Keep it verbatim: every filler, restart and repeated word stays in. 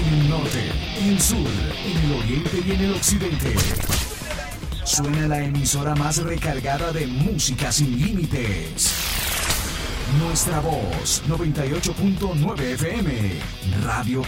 En el norte, en el sur, en el oriente y en el occidente. Suena la emisora más recargada de música sin límites. Nuestra voz, noventa y ocho punto nueve F M. Radio